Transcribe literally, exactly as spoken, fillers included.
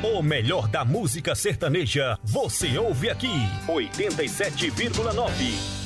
O melhor da música sertaneja, você ouve aqui. oitenta e sete vírgula nove.